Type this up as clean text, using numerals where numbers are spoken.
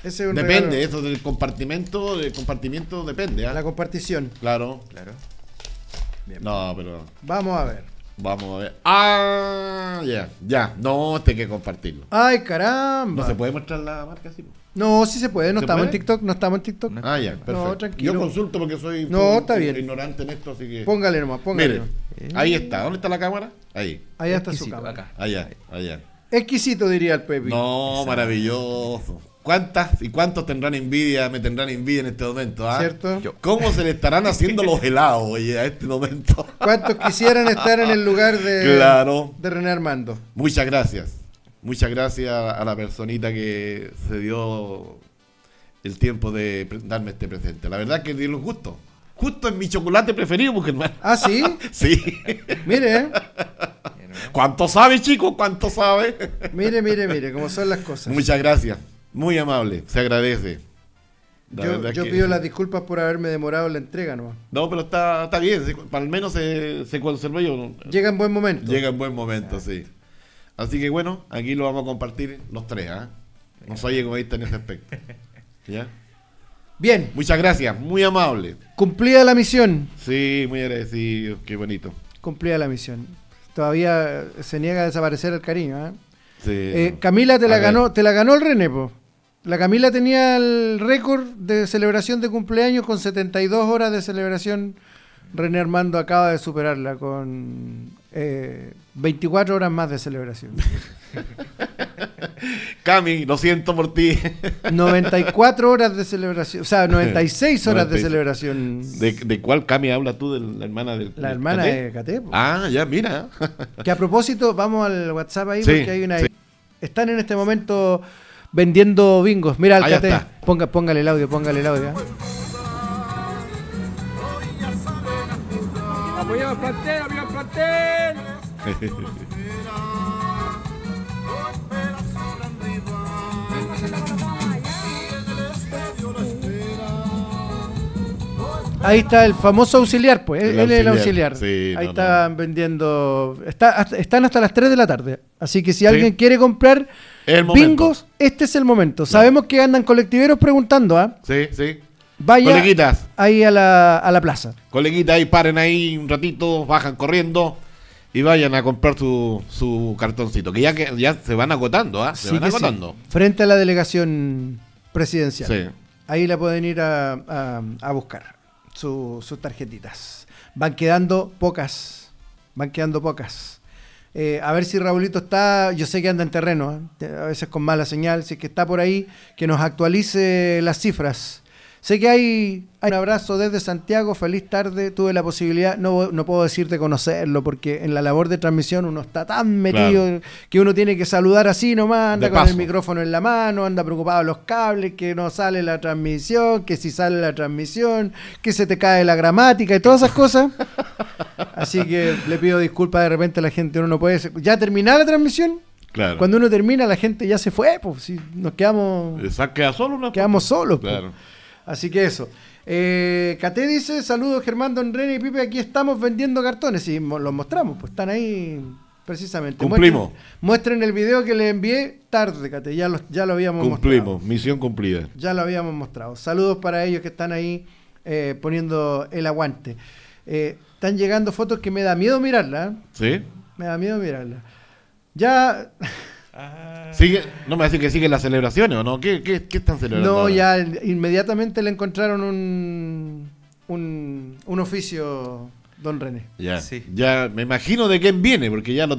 Ese es un Depende, regalo. eso del compartimento depende. La compartición. Claro. Claro. Bien. No, pero Vamos a ver. vamos a ver. Ya. No, hay que compartirlo. Ay, caramba. ¿No se puede mostrar la marca así? No, sí se puede. No ¿Se estamos puede? en TikTok. No estamos en TikTok. No. Perfecto. tranquilo. Yo consulto porque soy No, está bien. ignorante en esto, así que... Póngale nomás, póngale Mire, nomás. ahí está. ¿Dónde está la cámara? Ahí. Allá está su Exquisito, cámara. acá. Allá. Exquisito, diría el Pepe. No, maravilloso. ¿Cuántas y cuántos tendrán envidia, me tendrán envidia en este momento? ¿Ah? ¿Cierto? Yo. ¿Cómo se le estarán haciendo los helados, oye, a este momento? ¿Cuántos quisieran estar en el lugar de, Claro. de René Armando? Muchas gracias. Muchas gracias a la personita que se dio el tiempo de darme este presente. La verdad que dio un gusto. Justo en mi chocolate preferido, porque hermano. ¿Ah, sí? Sí. Mire, ¿Cuánto sabe, chicos? ¿Cuánto sabe? mire, cómo son las cosas. Muchas gracias. Muy amable. Se agradece. La verdad Yo que- pido las disculpas por haberme demorado en la entrega, ¿no? No, pero está bien. Al menos se conservó. Llega en buen momento. Llega en buen momento, sí. Así que bueno, aquí lo vamos a compartir los tres, ¿ah? No soy egoísta en ese aspecto. ¿Ya? Bien, Muchas gracias, muy amable. cumplida la misión. Sí, muy agradecido, qué bonito. Cumplida la misión. Todavía se niega a desaparecer el cariño, ¿eh? Sí. Camila te A la ver. ganó el René, po. La Camila tenía el récord de celebración de cumpleaños con 72 horas de celebración. René Armando acaba de superarla con 24 horas más de celebración. Cami, lo siento por ti. 94 horas de celebración, o sea, 96 horas de 96. celebración. ¿De cuál Cami habla tú? ¿De la hermana del La hermana Caté? de Caté, po. Ah, ya, mira. Que a propósito, vamos al WhatsApp ahí Sí, porque hay una... sí. Están en este momento vendiendo bingos. Mira, Ahí Alcaté. está. Póngale el audio, póngale el audio. ¿eh? Apoyamos plantel, amigo plantel. Ahí está el famoso auxiliar, pues. El Él es el auxiliar. auxiliar. Sí, Ahí no, están vendiendo. Están hasta las 3 de la tarde. Así que si Sí. alguien quiere comprar Es el momento. bingos, este es el momento. Sabemos que andan colectiveros preguntando, ¿ah? Sí, sí. Vaya Coleguitas, ahí a la plaza. coleguitas, ahí paren ahí un ratito, bajan corriendo y vayan a comprar su cartoncito, que ya se van agotando, ¿ah? Se Sí van que sí. agotando. Frente a la delegación presidencial. Sí. Ahí la pueden ir a buscar, sus tarjetitas. Van quedando pocas. A ver si Raulito está, yo sé que anda en terreno, a veces con mala señal, si es que está por ahí, que nos actualice las cifras. Sé que hay un abrazo desde Santiago, feliz tarde, tuve la posibilidad, no puedo decirte conocerlo, porque en la labor de transmisión uno está tan metido Claro. que uno tiene que saludar así nomás, anda De con el paso. micrófono en la mano, anda preocupado de los cables, que no sale la transmisión, que si sale la transmisión, que se te cae la gramática y todas esas cosas. Así que le pido disculpas de repente a la gente, uno no puede... ¿Ya terminar la transmisión? Claro. Cuando uno termina la gente ya se fue, pues si nos quedamos Queda solo una. solos. pues. Claro. Así que eso. Cate dice, saludos Germán, Don René y Pipe, aquí estamos vendiendo cartones. Y los mostramos, pues están ahí precisamente. Cumplimos. Muestren el video que le envié tarde, Cate, ya lo habíamos Cumplimos, mostrado. misión cumplida. Ya lo habíamos mostrado. Saludos para ellos que están ahí poniendo el aguante. Están llegando fotos que me da miedo mirarlas. ¿Sí? Me da miedo mirarlas. Ya... ¿Sigue? No me va a decir que siguen las celebraciones, ¿o no? ¿Qué están celebrando? No, ahora? ya inmediatamente le encontraron un oficio, Don René. Ya, Sí. ya me imagino de quién viene, porque ya lo